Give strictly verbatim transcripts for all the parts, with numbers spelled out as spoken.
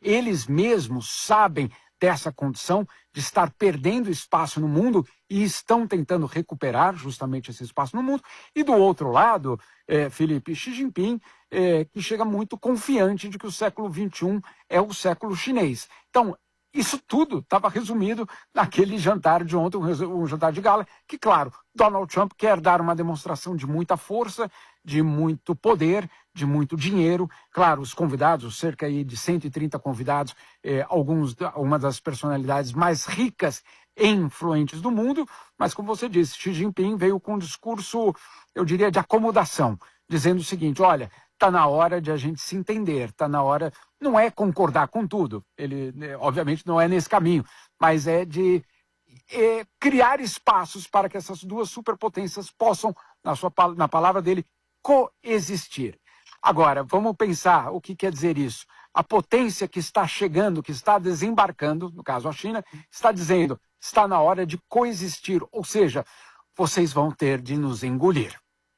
Eles mesmos sabem dessa condição de estar perdendo espaço no mundo e estão tentando recuperar justamente esse espaço no mundo. E do outro lado, é, Felipe, Xi Jinping, é, que chega muito confiante de que o século vinte e um é o século chinês. Então, isso tudo estava resumido naquele jantar de ontem, um jantar de gala, que, claro, Donald Trump quer dar uma demonstração de muita força, de muito poder, de muito dinheiro. Claro, os convidados, cerca aí de cento e trinta convidados, eh, alguns, uma das personalidades mais ricas e influentes do mundo, mas como você disse, Xi Jinping veio com um discurso, eu diria, de acomodação, dizendo o seguinte, olha, está na hora de a gente se entender, está na hora, não é concordar com tudo, ele obviamente não é nesse caminho, mas é de é, criar espaços para que essas duas superpotências possam, na, sua, na palavra dele, coexistir. Agora, vamos pensar o que quer dizer isso. A potência que está chegando, que está desembarcando, no caso a China, está dizendo, está na hora de coexistir, ou seja, vocês vão ter de nos engolir.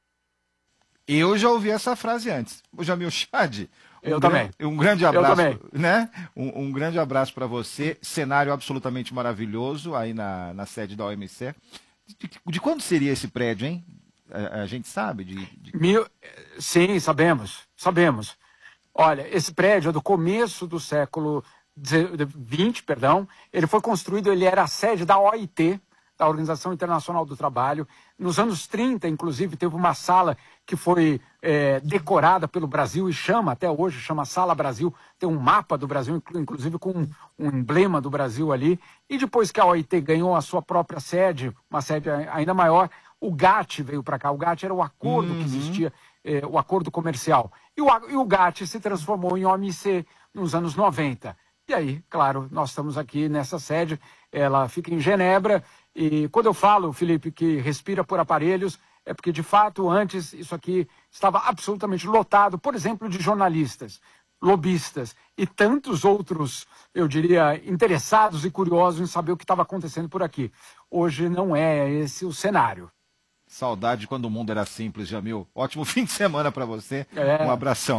Eu já ouvi essa frase antes. O Jamil Chad, um eu grande, também. Um grande abraço, eu também. né? Um, um grande abraço para você. Cenário absolutamente maravilhoso aí na, na sede da O M C. De, de quando seria esse prédio, hein? A, a gente sabe? De, de... Mil... Sim, sabemos, sabemos. Olha, esse prédio é do começo do século vinte, perdão. Ele foi construído, ele era a sede da O I T, da Organização Internacional do Trabalho. Nos anos trinta, inclusive, teve uma sala que foi é, decorada pelo Brasil e chama, até hoje, chama Sala Brasil. Tem um mapa do Brasil, inclusive com um, um emblema do Brasil ali. E depois que a O I T ganhou a sua própria sede, uma sede ainda maior, o GATT veio para cá. O GATT era o acordo uhum. que existia, é, o acordo comercial. E o, e o GATT se transformou em O M C nos anos noventa. E aí, claro, nós estamos aqui nessa sede, ela fica em Genebra. E quando eu falo, Felipe, que respira por aparelhos, é porque, de fato, antes isso aqui estava absolutamente lotado, por exemplo, de jornalistas, lobistas e tantos outros, eu diria, interessados e curiosos em saber o que estava acontecendo por aqui. Hoje não é esse o cenário. Saudade quando o mundo era simples, Jamil. Ótimo fim de semana para você. É. Um abração.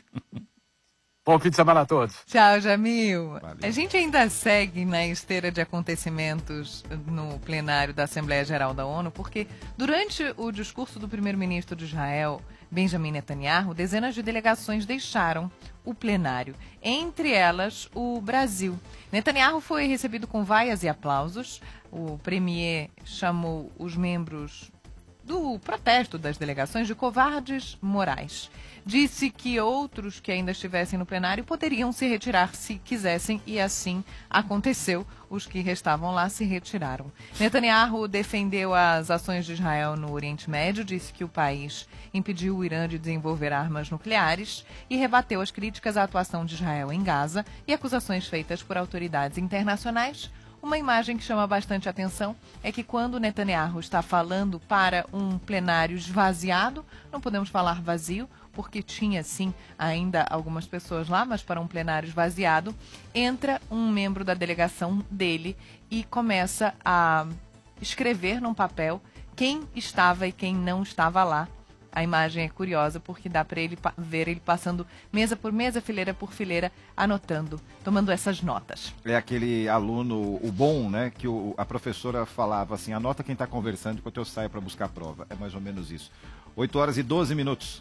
Bom fim de semana a todos. Tchau, Jamil. Valeu. A gente ainda segue na esteira de acontecimentos no plenário da Assembleia Geral da ONU, porque durante o discurso do primeiro-ministro de Israel, Benjamin Netanyahu, dezenas de delegações deixaram o plenário, entre elas o Brasil. Netanyahu foi recebido com vaias e aplausos. O premier chamou os membros do protesto das delegações de covardes morais. Disse que outros que ainda estivessem no plenário poderiam se retirar se quisessem e assim aconteceu. Os que restavam lá se retiraram. Netanyahu defendeu as ações de Israel no Oriente Médio, disse que o país impediu o Irã de desenvolver armas nucleares e rebateu as críticas à atuação de Israel em Gaza e acusações feitas por autoridades internacionais. Uma imagem que chama bastante atenção é que quando Netanyahu está falando para um plenário esvaziado, não podemos falar vazio, porque tinha sim ainda algumas pessoas lá, mas para um plenário esvaziado, entra um membro da delegação dele e começa a escrever num papel quem estava e quem não estava lá. A imagem é curiosa porque dá para ele ver ele passando mesa por mesa, fileira por fileira, anotando, tomando essas notas. É aquele aluno, o bom, né, que o, a professora falava assim, anota quem está conversando enquanto eu saio para buscar a prova. É mais ou menos isso. oito horas e doze minutos.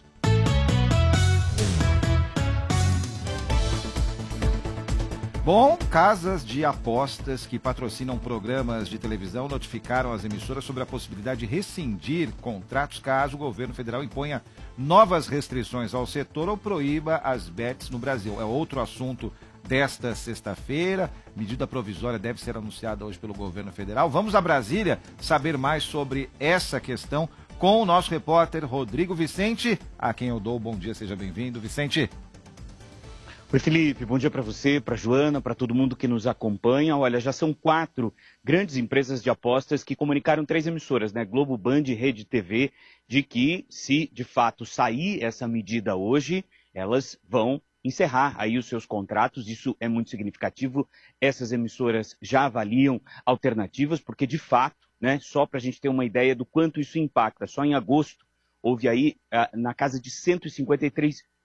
Bom, casas de apostas que patrocinam programas de televisão notificaram as emissoras sobre a possibilidade de rescindir contratos caso o governo federal imponha novas restrições ao setor ou proíba as bets no Brasil. É outro assunto desta sexta-feira. Medida provisória deve ser anunciada hoje pelo governo federal. Vamos a Brasília saber mais sobre essa questão com o nosso repórter Rodrigo Vicente, a quem eu dou o bom dia, seja bem-vindo. Vicente. Oi, Felipe, bom dia para você, para Joana, para todo mundo que nos acompanha. Olha, já são quatro grandes empresas de apostas que comunicaram três emissoras, né? Globo, Band e Rede T V, de que se de fato sair essa medida hoje, elas vão encerrar aí os seus contratos. Isso é muito significativo. Essas emissoras já avaliam alternativas, porque de fato, né, só para a gente ter uma ideia do quanto isso impacta, só em agosto houve aí na casa de cento e cinquenta e três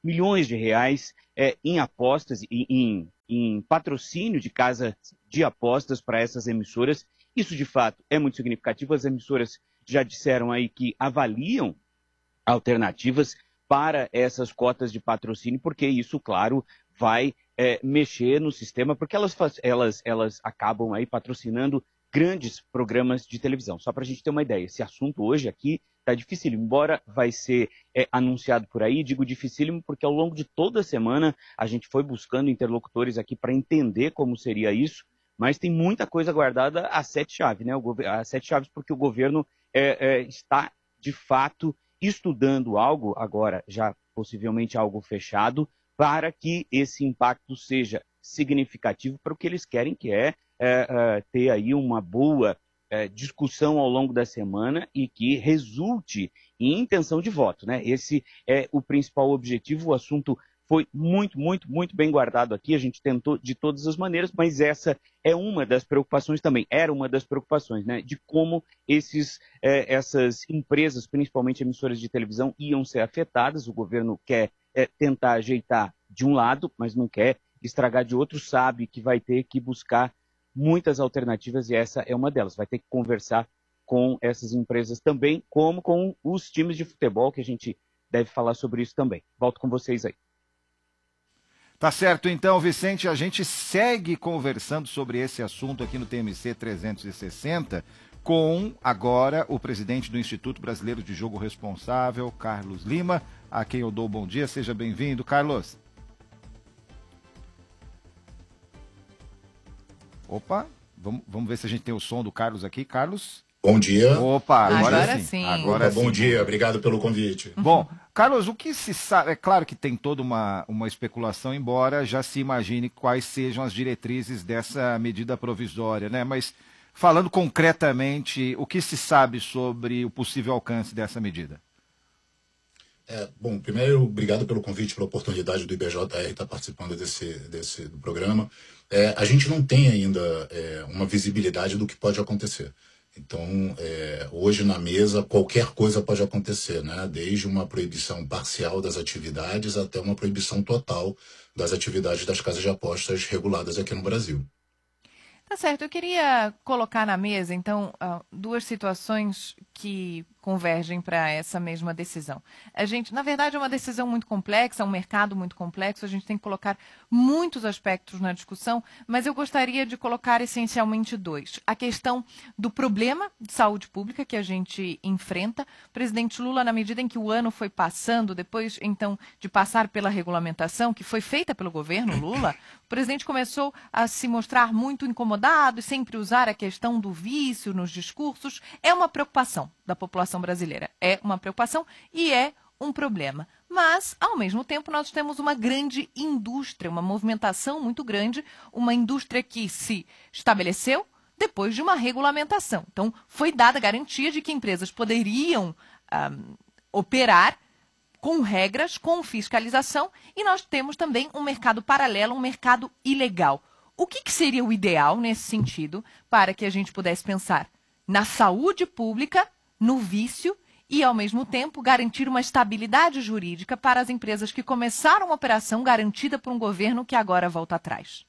milhões de reais é, em apostas, em, em, em patrocínio de casas de apostas para essas emissoras. Isso, de fato, é muito significativo. As emissoras já disseram aí que avaliam alternativas para essas cotas de patrocínio, porque isso, claro, vai é, mexer no sistema, porque elas, elas, elas acabam aí patrocinando grandes programas de televisão. Só para a gente ter uma ideia, esse assunto hoje aqui está dificílimo, embora vai ser é, anunciado por aí, digo dificílimo porque ao longo de toda a semana a gente foi buscando interlocutores aqui para entender como seria isso, mas tem muita coisa guardada a sete chaves, né? O, a sete chaves porque o governo é, é, está, de fato, estudando algo, agora já possivelmente algo fechado, para que esse impacto seja significativo para o que eles querem, que é, é, é ter aí uma boa é, discussão ao longo da semana e que resulte em intenção de voto, né? Esse é o principal objetivo. O assunto foi muito, muito, muito bem guardado aqui, a gente tentou de todas as maneiras, mas essa é uma das preocupações também, era uma das preocupações, né, de como esses, é, essas empresas, principalmente emissoras de televisão, iam ser afetadas. O governo quer é, tentar ajeitar de um lado, mas não quer estragar de outro, sabe que vai ter que buscar muitas alternativas e essa é uma delas, vai ter que conversar com essas empresas também, como com os times de futebol, que a gente deve falar sobre isso também. Volto com vocês aí. Tá certo, então, Vicente, a gente segue conversando sobre esse assunto aqui no T M C trezentos e sessenta com, agora, o presidente do Instituto Brasileiro de Jogo Responsável, Carlos Lima, a quem eu dou bom dia. Seja bem-vindo, Carlos. Opa, vamos, vamos ver se a gente tem o som do Carlos aqui. Carlos? Bom dia. Opa, agora, agora sim. sim. Agora Opa, sim. Bom dia, obrigado pelo convite. Bom, Carlos, o que se sabe, é claro que tem toda uma, uma especulação, embora já se imagine quais sejam as diretrizes dessa medida provisória, né? Mas falando concretamente, o que se sabe sobre o possível alcance dessa medida? É, bom, primeiro, obrigado pelo convite, pela oportunidade do I B J R estar participando desse, desse do programa. É, a gente não tem ainda é, uma visibilidade do que pode acontecer. Então, é, hoje na mesa, qualquer coisa pode acontecer, né? Desde uma proibição parcial das atividades até uma proibição total das atividades das casas de apostas reguladas aqui no Brasil. Tá certo, eu queria colocar na mesa, então, duas situações que convergem para essa mesma decisão. A gente, na verdade, é uma decisão muito complexa, é um mercado muito complexo, a gente tem que colocar muitos aspectos na discussão, mas eu gostaria de colocar essencialmente dois. A questão do problema de saúde pública que a gente enfrenta. O presidente Lula, na medida em que o ano foi passando, depois, então, de passar pela regulamentação, que foi feita pelo governo Lula, o presidente começou a se mostrar muito incomodado e sempre usar a questão do vício nos discursos. É uma preocupação da população brasileira. É uma preocupação e é um problema. Mas, ao mesmo tempo, nós temos uma grande indústria, uma movimentação muito grande, uma indústria que se estabeleceu depois de uma regulamentação. Então, foi dada a garantia de que empresas poderiam um, operar com regras, com fiscalização, e nós temos também um mercado paralelo, um mercado ilegal. O que, que seria o ideal nesse sentido para que a gente pudesse pensar na saúde pública, no vício e, ao mesmo tempo, garantir uma estabilidade jurídica para as empresas que começaram uma operação garantida por um governo que agora volta atrás?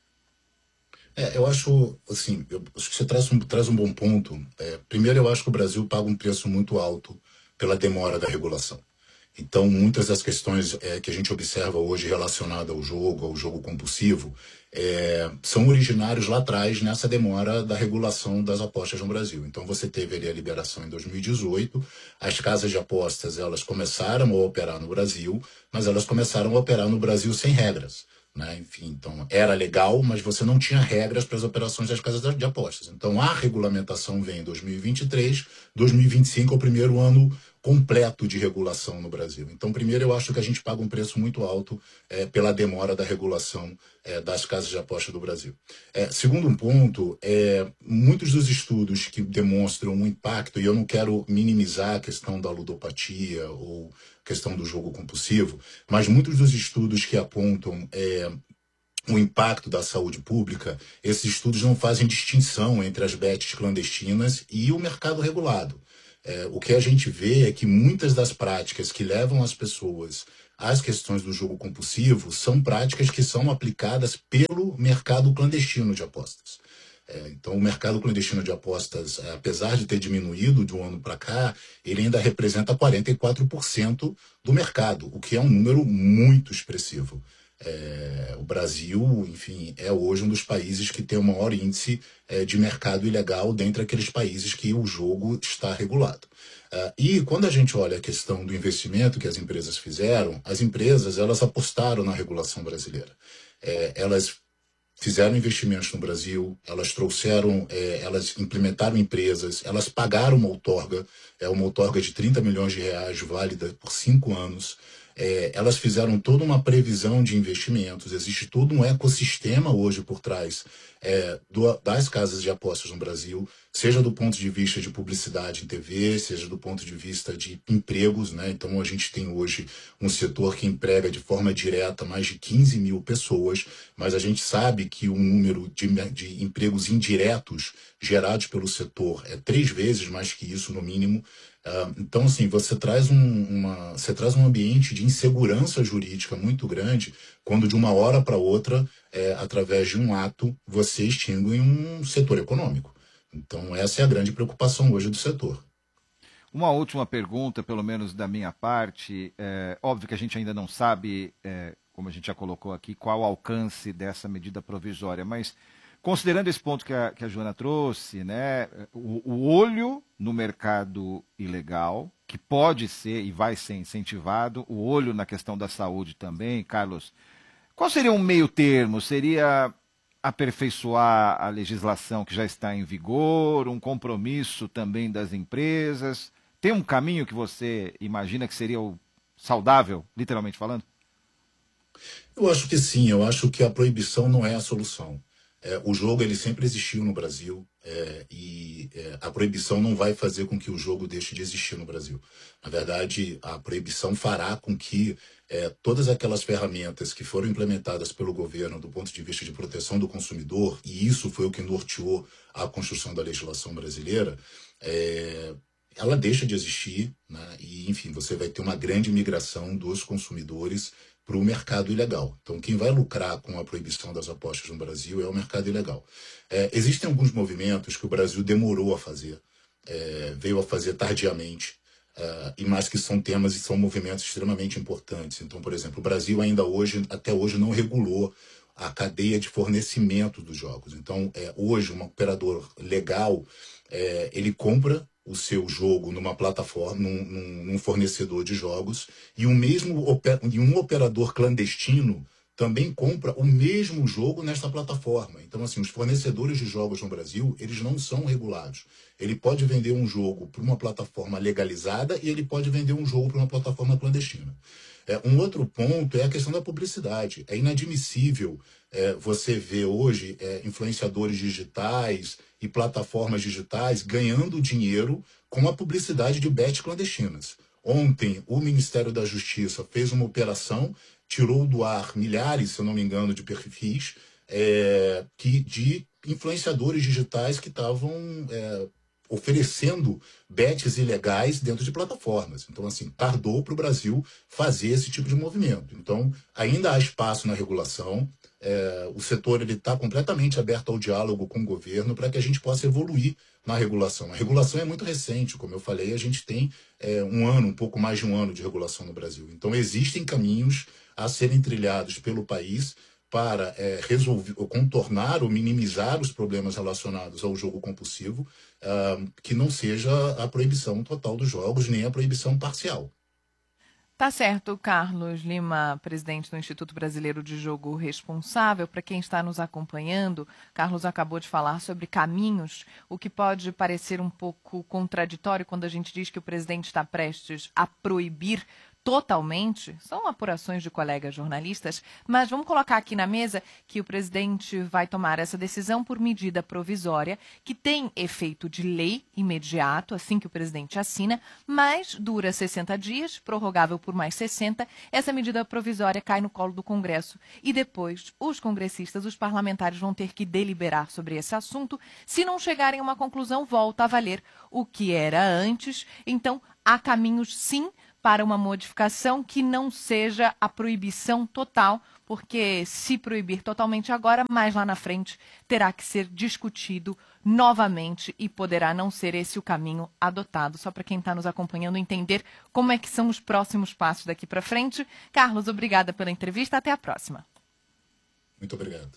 É, eu acho, assim, eu acho que você traz um, traz um bom ponto. É, primeiro, eu acho que o Brasil paga um preço muito alto pela demora da regulação. Então, muitas das questões é, que a gente observa hoje relacionadas ao jogo, ao jogo compulsivo, é, são originários lá atrás nessa demora da regulação das apostas no Brasil. Então, você teve ali a liberação em dois mil e dezoito, as casas de apostas elas começaram a operar no Brasil, mas elas começaram a operar no Brasil sem regras. Né? Enfim, então, era legal, mas você não tinha regras para as operações das casas de apostas. Então, a regulamentação vem em dois mil e vinte e três, dois mil e vinte e cinco é o primeiro ano completo de regulação no Brasil. Então, primeiro, eu acho que a gente paga um preço muito alto é, pela demora da regulação é, das casas de aposta do Brasil. É, segundo um ponto, é, muitos dos estudos que demonstram um impacto, e eu não quero minimizar a questão da ludopatia ou questão do jogo compulsivo, mas muitos dos estudos que apontam é, o impacto da saúde pública, esses estudos não fazem distinção entre as bets clandestinas e o mercado regulado. É, o que a gente vê é que muitas das práticas que levam as pessoas as questões do jogo compulsivo são práticas que são aplicadas pelo mercado clandestino de apostas. É, então, o mercado clandestino de apostas, apesar de ter diminuído de um ano para cá, ele ainda representa quarenta e quatro por cento do mercado, o que é um número muito expressivo. É, o Brasil, enfim, é hoje um dos países que tem o maior índice é, de mercado ilegal dentre aqueles países que o jogo está regulado. Uh, e quando a gente olha a questão do investimento que as empresas fizeram, as empresas elas apostaram na regulação brasileira. É, elas fizeram investimentos no Brasil, elas trouxeram, é, elas implementaram empresas, elas pagaram uma outorga, é uma outorga de trinta milhões de reais, válida por cinco anos. É, elas fizeram toda uma previsão de investimentos, existe todo um ecossistema hoje por trás é, do, das casas de apostas no Brasil, seja do ponto de vista de publicidade em T V, seja do ponto de vista de empregos, né? Então a gente tem hoje um setor que emprega de forma direta mais de quinze mil pessoas, mas a gente sabe que o número de, de empregos indiretos gerados pelo setor é três vezes mais que isso, no mínimo. Uh, então, assim, você traz, um, uma, você traz um ambiente de insegurança jurídica muito grande quando de uma hora para outra, é, através de um ato, você extingue um setor econômico. Então, essa é a grande preocupação hoje do setor. Uma última pergunta, pelo menos da minha parte. É, óbvio que a gente ainda não sabe, é, como a gente já colocou aqui, qual o alcance dessa medida provisória, mas considerando esse ponto que a, que a Joana trouxe, né, o, o olho no mercado ilegal, que pode ser e vai ser incentivado, o olho na questão da saúde também, Carlos, qual seria um meio termo? Seria aperfeiçoar a legislação que já está em vigor, um compromisso também das empresas? Tem um caminho que você imagina que seria o saudável, literalmente falando? Eu acho que sim, eu acho que a proibição não é a solução. É, o jogo ele sempre existiu no Brasil é, e é, a proibição não vai fazer com que o jogo deixe de existir no Brasil. Na verdade, a proibição fará com que é, todas aquelas ferramentas que foram implementadas pelo governo do ponto de vista de proteção do consumidor, e isso foi o que norteou a construção da legislação brasileira, é, ela deixa de existir, né? E, enfim, você vai ter uma grande migração dos consumidores para o mercado ilegal. Então, quem vai lucrar com a proibição das apostas no Brasil é o mercado ilegal. É, existem alguns movimentos que o Brasil demorou a fazer, é, veio a fazer tardiamente, é, e mais que são temas e são movimentos extremamente importantes. Então, por exemplo, o Brasil ainda hoje, até hoje, não regulou a cadeia de fornecimento dos jogos. Então, é, hoje, um operador legal, é, ele compra o seu jogo numa plataforma, num, num, num fornecedor de jogos, e, um mesmo, e um operador clandestino também compra o mesmo jogo nesta plataforma. Então, assim, os fornecedores de jogos no Brasil, eles não são regulados. Ele pode vender um jogo para uma plataforma legalizada e ele pode vender um jogo para uma plataforma clandestina. É, um outro ponto é a questão da publicidade. É inadmissível é, você ver hoje é, influenciadores digitais e plataformas digitais ganhando dinheiro com a publicidade de bets clandestinas. Ontem, o Ministério da Justiça fez uma operação, tirou do ar milhares, se eu não me engano, de perfis é, que, de influenciadores digitais que estavam é, oferecendo bets ilegais dentro de plataformas. Então, assim, tardou para o Brasil fazer esse tipo de movimento. Então, ainda há espaço na regulação. É, o setor está completamente aberto ao diálogo com o governo para que a gente possa evoluir na regulação. A regulação é muito recente, como eu falei, a gente tem é, um ano, um pouco mais de um ano de regulação no Brasil. Então, existem caminhos a serem trilhados pelo país para é, resolver, contornar ou minimizar os problemas relacionados ao jogo compulsivo, uh, que não seja a proibição total dos jogos, nem a proibição parcial. Tá certo, Carlos Lima, presidente do Instituto Brasileiro de Jogo Responsável. Para quem está nos acompanhando, Carlos acabou de falar sobre caminhos, o que pode parecer um pouco contraditório quando a gente diz que o presidente está prestes a proibir totalmente, são apurações de colegas jornalistas, mas vamos colocar aqui na mesa que o presidente vai tomar essa decisão por medida provisória, que tem efeito de lei imediato, assim que o presidente assina, mas dura sessenta dias, prorrogável por mais sessenta, essa medida provisória cai no colo do Congresso e depois os congressistas, os parlamentares vão ter que deliberar sobre esse assunto. Se não chegarem a uma conclusão, volta a valer o que era antes. Então, há caminhos sim para uma modificação que não seja a proibição total, porque se proibir totalmente agora, mais lá na frente terá que ser discutido novamente e poderá não ser esse o caminho adotado. Só para quem está nos acompanhando entender como é que são os próximos passos daqui para frente. Carlos, obrigada pela entrevista. Até a próxima. Muito obrigado.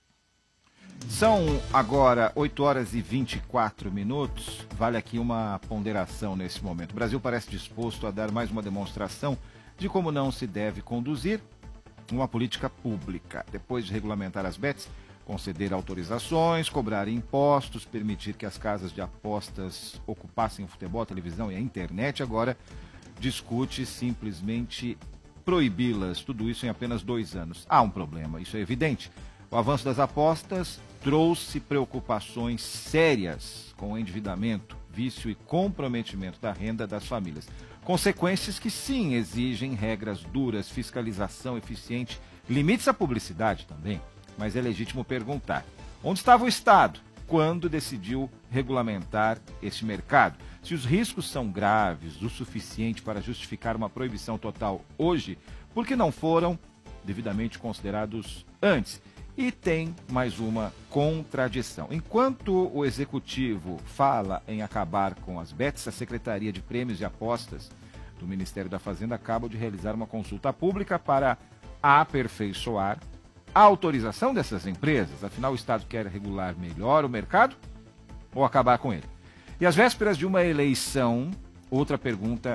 São agora oito horas e vinte e quatro minutos. Vale aqui uma ponderação nesse momento. O Brasil parece disposto a dar mais uma demonstração de como não se deve conduzir uma política pública. Depois de regulamentar as bets, conceder autorizações, cobrar impostos, permitir que as casas de apostas ocupassem o futebol, a televisão e a internet, agora discute simplesmente proibi-las. Tudo isso em apenas dois anos. Há um problema, isso é evidente. O avanço das apostas trouxe preocupações sérias com o endividamento, vício e comprometimento da renda das famílias. Consequências que sim exigem regras duras, fiscalização eficiente, limites à publicidade também. Mas é legítimo perguntar, onde estava o Estado quando decidiu regulamentar esse mercado? Se os riscos são graves o suficiente para justificar uma proibição total hoje, por que não foram devidamente considerados antes? E tem mais uma contradição. Enquanto o Executivo fala em acabar com as bets, a Secretaria de Prêmios e Apostas do Ministério da Fazenda acaba de realizar uma consulta pública para aperfeiçoar a autorização dessas empresas. Afinal, o Estado quer regular melhor o mercado ou acabar com ele? E às vésperas de uma eleição, outra pergunta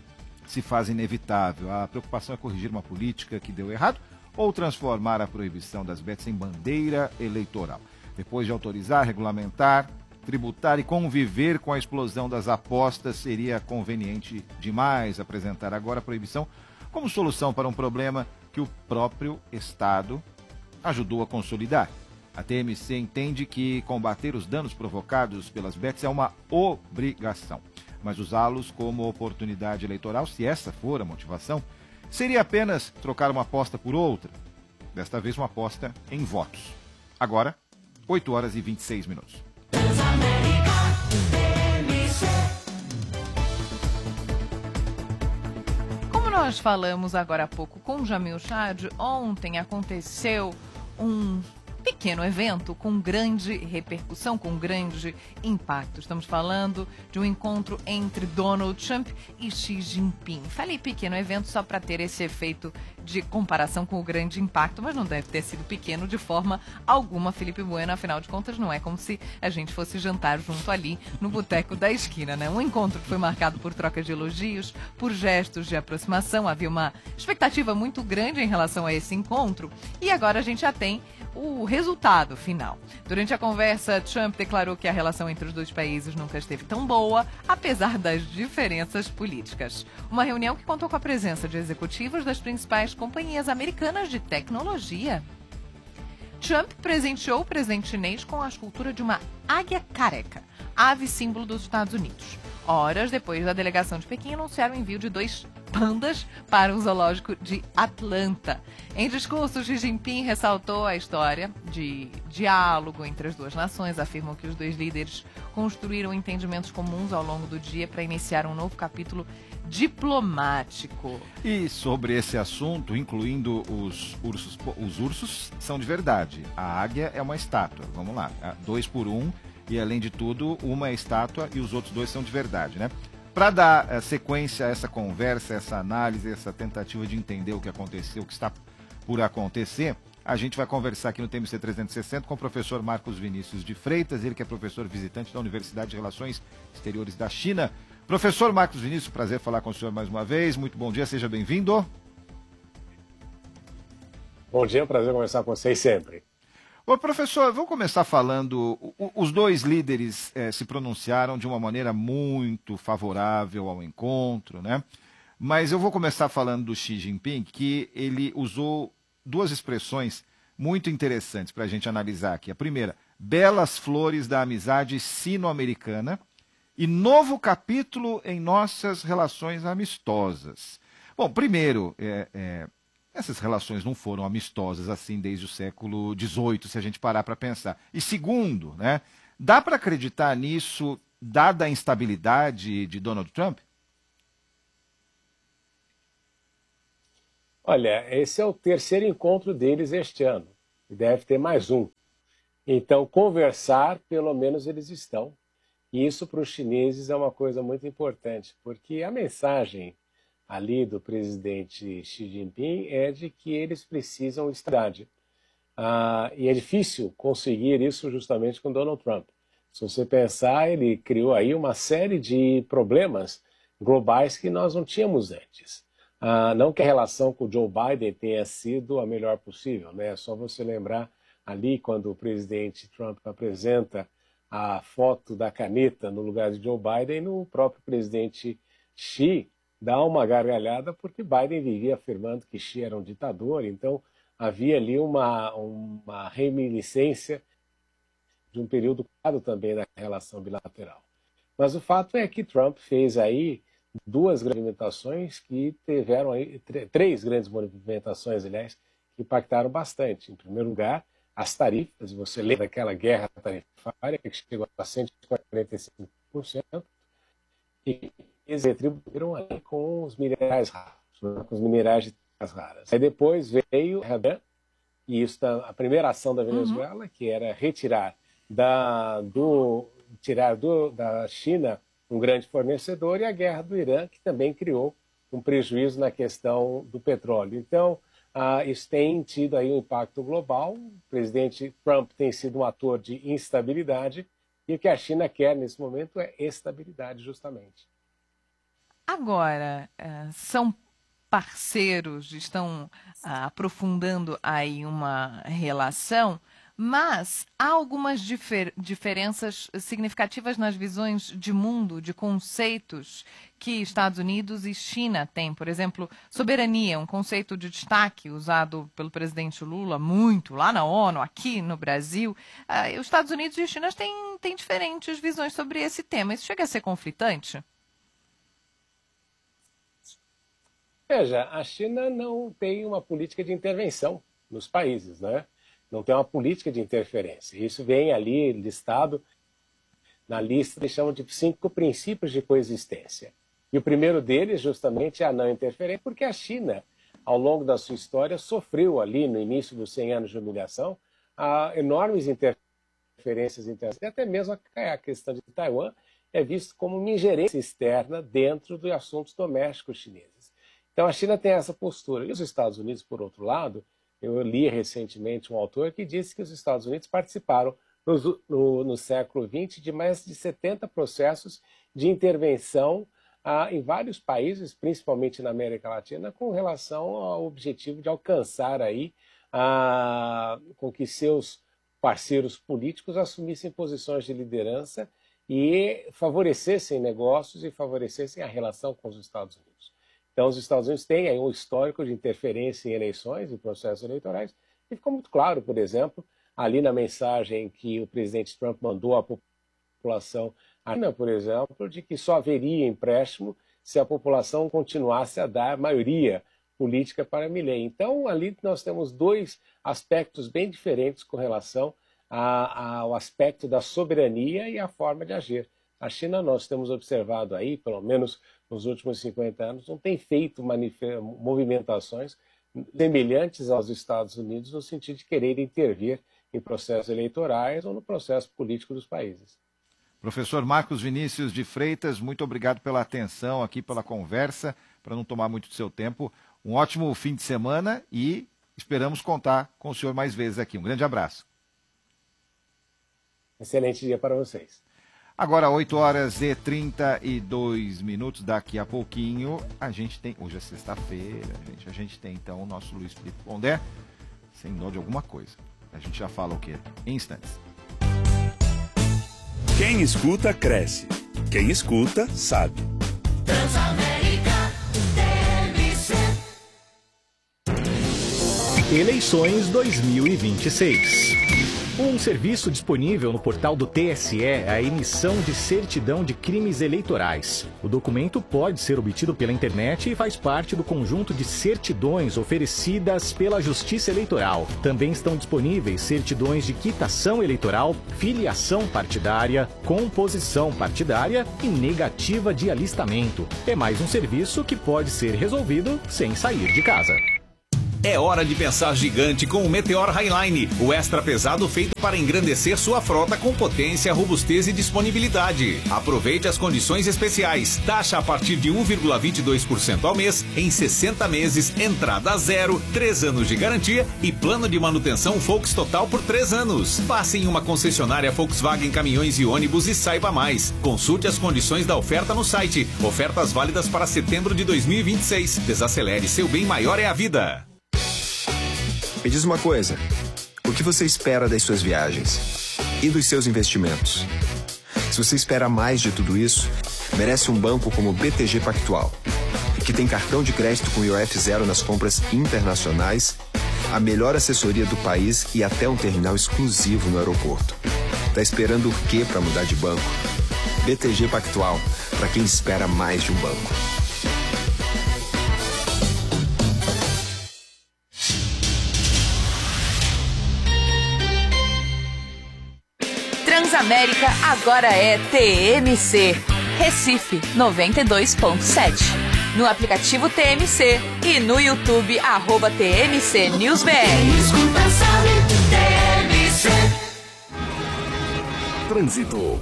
se faz inevitável. A preocupação é corrigir uma política que deu errado ou transformar a proibição das bets em bandeira eleitoral. Depois de autorizar, regulamentar, tributar e conviver com a explosão das apostas, seria conveniente demais apresentar agora a proibição como solução para um problema que o próprio Estado ajudou a consolidar. A T M C entende que combater os danos provocados pelas bets é uma obrigação, mas usá-los como oportunidade eleitoral, se essa for a motivação, seria apenas trocar uma aposta por outra, desta vez uma aposta em votos. Agora, oito horas e vinte e seis minutos. Como nós falamos agora há pouco com Jamil Chad, ontem aconteceu um pequeno evento com grande repercussão, com grande impacto. Estamos falando de um encontro entre Donald Trump e Xi Jinping. Falei pequeno evento só para ter esse efeito de comparação com o grande impacto, mas não deve ter sido pequeno de forma alguma, Felipe Bueno. Afinal de contas, não é como se a gente fosse jantar junto ali no boteco da esquina, né? Um encontro que foi marcado por troca de elogios, por gestos de aproximação. Havia uma expectativa muito grande em relação a esse encontro e agora a gente já tem o resultado final. Durante a conversa, Trump declarou que a relação entre os dois países nunca esteve tão boa, apesar das diferenças políticas. Uma reunião que contou com a presença de executivos das principais companhias americanas de tecnologia. Trump presenteou o presidente chinês com a escultura de uma águia careca, ave símbolo dos Estados Unidos. Horas depois da delegação de Pequim anunciar o envio de dois pandas para o zoológico de Atlanta. Em discurso, Xi Jinping ressaltou a história de diálogo entre as duas nações, afirmou que os dois líderes construíram entendimentos comuns ao longo do dia para iniciar um novo capítulo diplomático. E sobre esse assunto, incluindo os ursos, os ursos são de verdade. A águia é uma estátua. Vamos lá, dois por um. E, além de tudo, uma é estátua e os outros dois são de verdade, né? Para dar uh, sequência a essa conversa, essa análise, essa tentativa de entender o que aconteceu, o que está por acontecer, a gente vai conversar aqui no T M C trezentos e sessenta com o professor Marcos Vinícius de Freitas, ele que é professor visitante da Universidade de Relações Exteriores da China. Professor Marcos Vinícius, prazer falar com o senhor mais uma vez. Muito bom dia, seja bem-vindo. Bom dia, é um prazer conversar com vocês sempre. Ô, professor, vou começar falando, os dois líderes eh, se pronunciaram de uma maneira muito favorável ao encontro, né? Mas eu vou começar falando do Xi Jinping, que ele usou duas expressões muito interessantes para a gente analisar aqui. A primeira, belas flores da amizade sino-americana e novo capítulo em nossas relações amistosas. Bom, primeiro, é, é, essas relações não foram amistosas assim desde o século dezoito, se a gente parar para pensar. E segundo, né, dá para acreditar nisso, dada a instabilidade de Donald Trump? Olha, esse é o terceiro encontro deles este ano. E deve ter mais um. Então, conversar, pelo menos eles estão. E isso para os chineses é uma coisa muito importante, porque a mensagem ali do presidente Xi Jinping é de que eles precisam de estabilidade. Ah, e é difícil conseguir isso justamente com Donald Trump. Se você pensar, ele criou aí uma série de problemas globais que nós não tínhamos antes. Ah, não que a relação com o Joe Biden tenha sido a melhor possível, né? É só você lembrar ali quando o presidente Trump apresenta a foto da caneta no lugar de Joe Biden, o próprio presidente Xi dá uma gargalhada porque Biden vivia afirmando que Xi era um ditador, então havia ali uma, uma reminiscência de um período claro também na relação bilateral. Mas o fato é que Trump fez aí duas grandes movimentações que tiveram aí, três grandes movimentações, aliás, que impactaram bastante. Em primeiro lugar, as tarifas, você lembra daquela guerra tarifária que chegou a cento e quarenta e cinco por cento, e eles retribuíram aí com os minerais raros, né, com os minerais de terras raras. Aí depois veio e isso a primeira ação da Venezuela, uhum. que era retirar da, do, tirar do, da China um grande fornecedor, e a guerra do Irã, que também criou um prejuízo na questão do petróleo. Então, ah, isso tem tido aí um impacto global. O presidente Trump tem sido um ator de instabilidade, e o que a China quer nesse momento é estabilidade, justamente. Agora, são parceiros, estão aprofundando aí uma relação, mas há algumas difer- diferenças significativas nas visões de mundo, de conceitos que Estados Unidos e China têm. Por exemplo, soberania, um conceito de destaque usado pelo presidente Lula muito lá na ONU, aqui no Brasil. Ah, os Estados Unidos e a China têm, têm diferentes visões sobre esse tema. Isso chega a ser conflitante? Veja, a China não tem uma política de intervenção nos países, né? Não tem uma política de interferência. Isso vem ali listado na lista, eles chamam de cinco princípios de coexistência. E o primeiro deles, justamente, é a não interferência, porque a China, ao longo da sua história, sofreu ali, no início dos cem anos de humilhação, a enormes interferências internacionais. E até mesmo a questão de Taiwan é visto como uma ingerência externa dentro dos assuntos domésticos chineses. Então, a China tem essa postura. E os Estados Unidos, por outro lado, eu li recentemente um autor que disse que os Estados Unidos participaram no, no, no século vinte de mais de setenta processos de intervenção ah, em vários países, principalmente na América Latina, com relação ao objetivo de alcançar aí, ah, com que seus parceiros políticos assumissem posições de liderança e favorecessem negócios e favorecessem a relação com os Estados Unidos. Então, os Estados Unidos têm aí um histórico de interferência em eleições e processos eleitorais, e ficou muito claro, por exemplo, ali na mensagem que o presidente Trump mandou à população, por exemplo, de que só haveria empréstimo se a população continuasse a dar maioria política para Milei. Então, ali nós temos dois aspectos bem diferentes com relação a, ao aspecto da soberania e a forma de agir. A China, nós temos observado aí, pelo menos nos últimos cinquenta anos, não tem feito movimentações semelhantes aos Estados Unidos no sentido de querer intervir em processos eleitorais ou no processo político dos países. Professor Marcos Vinícius de Freitas, muito obrigado pela atenção aqui, pela conversa, para não tomar muito do seu tempo. Um ótimo fim de semana e esperamos contar com o senhor mais vezes aqui. Um grande abraço. Excelente dia para vocês. Agora, oito horas e trinta e dois minutos, daqui a pouquinho, a gente tem, hoje é sexta-feira, gente, a gente tem então o nosso Luiz Felipe Pondé, sem dó de alguma coisa. A gente já fala o quê? Em instantes. Quem escuta, cresce. Quem escuta, sabe. Transamérica T V C. Eleições dois mil e vinte e seis. Um serviço disponível no portal do T S E é a emissão de certidão de crimes eleitorais. O documento pode ser obtido pela internet e faz parte do conjunto de certidões oferecidas pela Justiça Eleitoral. Também estão disponíveis certidões de quitação eleitoral, filiação partidária, composição partidária e negativa de alistamento. É mais um serviço que pode ser resolvido sem sair de casa. É hora de pensar gigante com o Meteor Highline, o extra pesado feito para engrandecer sua frota com potência, robustez e disponibilidade. Aproveite as condições especiais. Taxa a partir de um vírgula vinte e dois por cento ao mês, em sessenta meses, entrada zero, três anos de garantia e plano de manutenção Volks Total por três anos. Passe em uma concessionária Volkswagen Caminhões e Ônibus e saiba mais. Consulte as condições da oferta no site. Ofertas válidas para setembro de dois mil e vinte e seis. Desacelere, seu bem maior é a vida. Me diz uma coisa, o que você espera das suas viagens e dos seus investimentos? Se você espera mais de tudo isso, merece um banco como o B T G Pactual, que tem cartão de crédito com I O F zero nas compras internacionais, a melhor assessoria do país e até um terminal exclusivo no aeroporto. Tá esperando o quê para mudar de banco? B T G Pactual, para quem espera mais de um banco. Transamérica agora é T M C. Recife noventa e dois ponto sete. No aplicativo T M C e no YouTube, arroba T M C News B R. Escuta, sabe, T M C. Trânsito.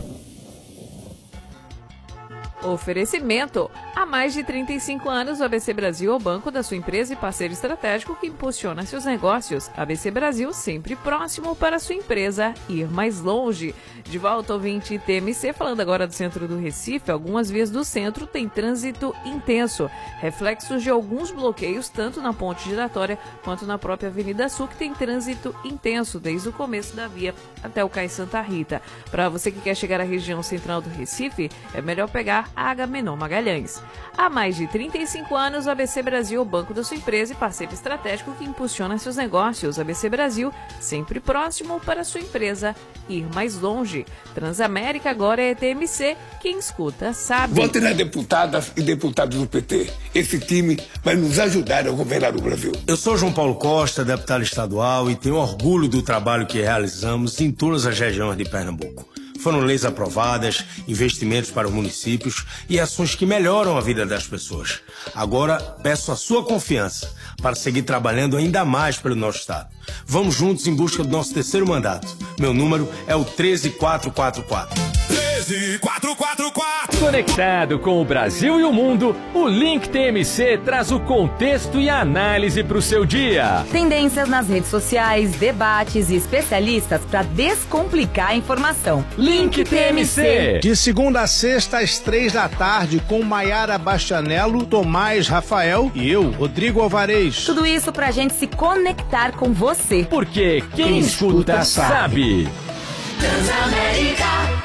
Oferecimento. Há mais de trinta e cinco anos, o A B C Brasil é o banco da sua empresa e parceiro estratégico que impulsiona seus negócios. A B C Brasil, sempre próximo para a sua empresa ir mais longe. De volta ao ouvinte T M C, falando agora do centro do Recife, algumas vias do centro têm trânsito intenso. Reflexos de alguns bloqueios, tanto na ponte giratória quanto na própria Avenida Sul, que tem trânsito intenso desde o começo da via até o Cais Santa Rita. Para você que quer chegar à região central do Recife, é melhor pegar a Agamenon Magalhães. Há mais de trinta e cinco anos, o A B C Brasil é o banco da sua empresa e parceiro estratégico que impulsiona seus negócios. A B C Brasil, sempre próximo para a sua empresa ir mais longe. Transamérica agora é T M C, quem escuta sabe. Vote nas deputadas e deputados do P T. Esse time vai nos ajudar a governar o Brasil. Eu sou João Paulo Costa, deputado estadual, e tenho orgulho do trabalho que realizamos em todas as regiões de Pernambuco. Foram leis aprovadas, investimentos para os municípios e ações que melhoram a vida das pessoas. Agora, peço a sua confiança para seguir trabalhando ainda mais pelo nosso Estado. Vamos juntos em busca do nosso terceiro mandato. Meu número é o treze quatro quatro quatro. treze quatro quatro quatro. Conectado com o Brasil e o mundo, o Link T M C traz o contexto e a análise para o seu dia. Tendências nas redes sociais, debates e especialistas para descomplicar a informação. Link T M C. De segunda a sexta, às três da tarde, com Maiara Bastianello, Tomás Rafael e eu, Rodrigo Alvarez. Tudo isso pra gente se conectar com você. Porque quem, quem escuta, escuta sabe. Transamérica.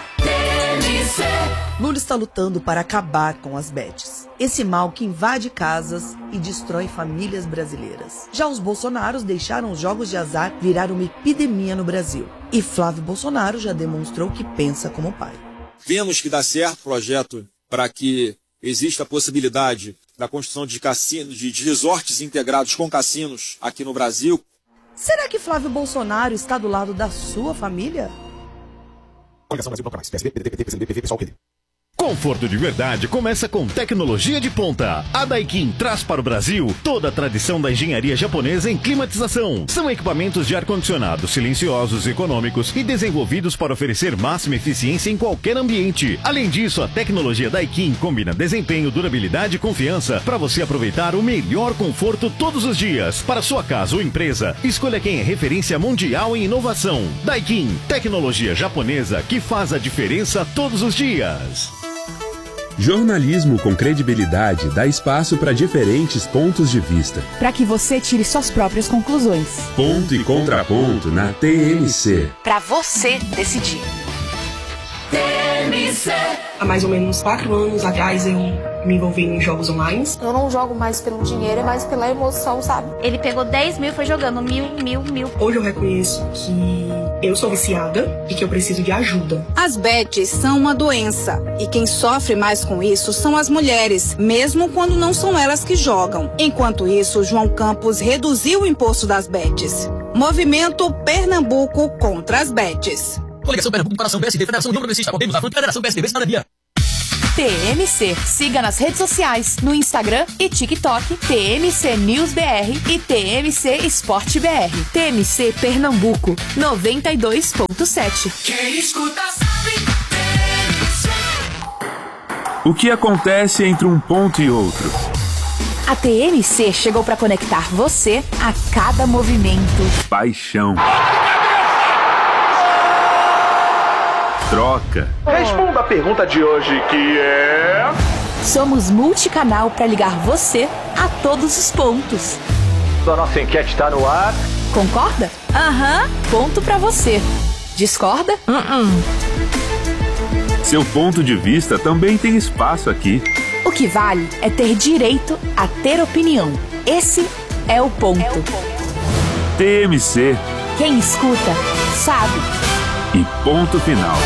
Lula está lutando para acabar com as bets. Esse mal que invade casas e destrói famílias brasileiras. Já os Bolsonaros deixaram os jogos de azar virar uma epidemia no Brasil. E Flávio Bolsonaro já demonstrou que pensa como pai. Vemos que dá certo o projeto para que exista a possibilidade da construção de cassinos, de resorts integrados com cassinos aqui no Brasil. Será que Flávio Bolsonaro está do lado da sua família? Coligação Brasil Banco Mais, P S B, P D T, P C B, P V, Pessoal, P D. Conforto de verdade começa com tecnologia de ponta. A Daikin traz para o Brasil toda a tradição da engenharia japonesa em climatização. São equipamentos de ar-condicionado silenciosos, econômicos e desenvolvidos para oferecer máxima eficiência em qualquer ambiente. Além disso, a tecnologia Daikin combina desempenho, durabilidade e confiança para você aproveitar o melhor conforto todos os dias. Para sua casa ou empresa, escolha quem é referência mundial em inovação. Daikin, tecnologia japonesa que faz a diferença todos os dias. Jornalismo com credibilidade dá espaço para diferentes pontos de vista. Para que você tire suas próprias conclusões. Ponto e contraponto na T M C. Para você decidir. T M C. Há mais ou menos quatro anos atrás eu me envolvi em jogos online. Eu não jogo mais pelo dinheiro, é mais pela emoção, sabe? Ele pegou dez mil e foi jogando mil, mil, mil. Hoje eu reconheço que eu sou viciada e que eu preciso de ajuda. As bets são uma doença e quem sofre mais com isso são as mulheres, mesmo quando não são elas que jogam. Enquanto isso, João Campos reduziu o imposto das bets. Movimento Pernambuco contra as bets. Coligação Pernambuco, Comparação P S D, Federação União Progressista, Podemos, Afronta, Federação P S D B, Cidadania. T M C. Siga nas redes sociais, no Instagram e TikTok, T M C News B R e T M C Esporte B R. T M C Pernambuco, noventa e dois ponto sete. Quem escuta sabe, T M C. O que acontece entre um ponto e outro? A T M C chegou para conectar você a cada movimento. Paixão. Troca. Responda a pergunta de hoje, que é... Somos multicanal para ligar você a todos os pontos. A nossa enquete está no ar. Concorda? Aham, ponto para você. Discorda? Uh-uh. Seu ponto de vista também tem espaço aqui. O que vale é ter direito a ter opinião. Esse é o ponto. É o ponto. T M C. Quem escuta, sabe. E ponto final.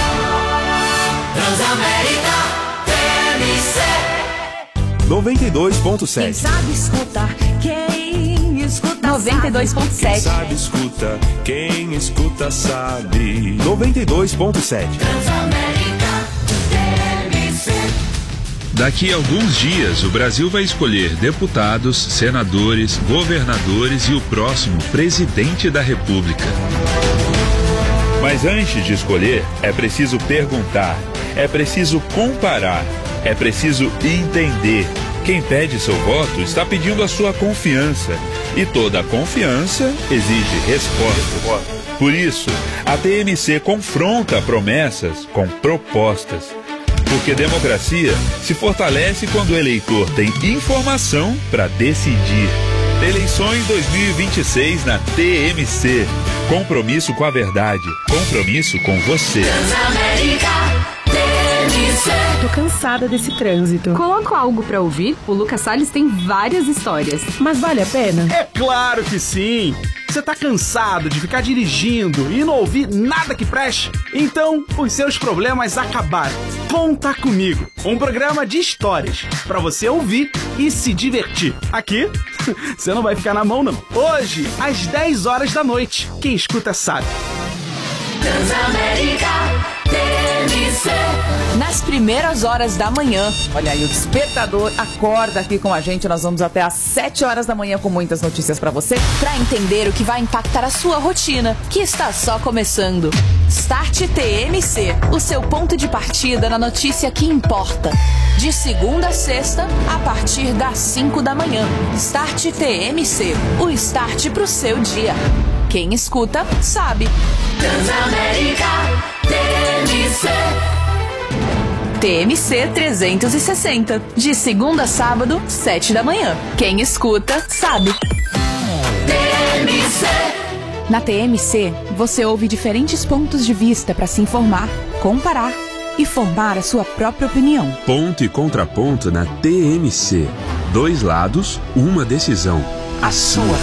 Transamérica T M C. noventa e dois ponto sete. Quem sabe escutar, quem escuta noventa e dois ponto sete. Quem sabe escuta, quem escuta sabe. noventa e dois ponto sete. Transamérica T M C. Daqui a alguns dias, o Brasil vai escolher deputados, senadores, governadores e o próximo presidente da República. Mas antes de escolher, é preciso perguntar, é preciso comparar, é preciso entender. Quem pede seu voto está pedindo a sua confiança. E toda confiança exige resposta. Por isso, a T M C confronta promessas com propostas. Porque democracia se fortalece quando o eleitor tem informação para decidir. Eleições dois mil e vinte e seis na T M C. Compromisso com a verdade. Compromisso com você. Transamérica T M C. Tô cansada desse trânsito. Coloco algo pra ouvir? O Lucas Salles tem várias histórias. Mas vale a pena? É claro que sim! Você tá cansado de ficar dirigindo e não ouvir nada que preste? Então, os seus problemas acabaram. Conta Comigo, um programa de histórias pra você ouvir e se divertir. Aqui, você não vai ficar na mão, não. Hoje, às dez horas da noite. Quem escuta sabe. Transamérica T M C. Nas primeiras horas da manhã. Olha aí, o despertador acorda aqui com a gente. Nós vamos até às sete horas da manhã com muitas notícias pra você, pra entender o que vai impactar a sua rotina, que está só começando. Start T M C, o seu ponto de partida na notícia que importa. De segunda a sexta, a partir das cinco da manhã. Start T M C, o start pro seu dia. Quem escuta, sabe. Transamérica T M C. T M C trezentos e sessenta, de segunda a sábado, sete da manhã. Quem escuta, sabe. T M C. Na T M C, você ouve diferentes pontos de vista para se informar, comparar e formar a sua própria opinião. Ponto e contraponto na T M C. Dois lados, uma decisão. A sua.